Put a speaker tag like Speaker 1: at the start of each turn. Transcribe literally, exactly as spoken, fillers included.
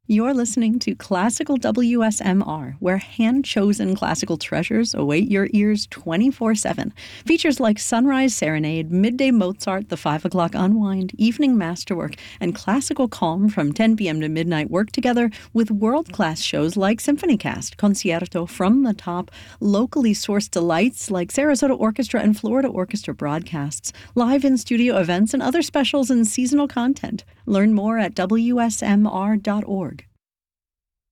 Speaker 1: You're listening to Classical W S M R, where hand-chosen classical treasures await your ears twenty-four seven. Features like Sunrise Serenade, Midday Mozart, The Five O'Clock Unwind, Evening Masterwork, and Classical Calm from ten p.m. to midnight work together with world-class shows like SymphonyCast, Concerto, From the Top, locally sourced delights like Sarasota Orchestra and Florida Orchestra broadcasts, live in-studio events, and other specials and seasonal content. Learn more at W S M R dot org.